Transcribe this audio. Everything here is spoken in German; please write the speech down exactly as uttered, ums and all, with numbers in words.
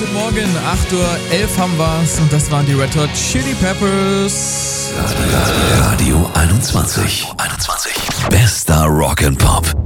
Guten Morgen, acht Uhr elf haben wir's und das waren die Red Hot Chili Peppers. Radio einundzwanzig. einundzwanzig. Bester Rock and Pop.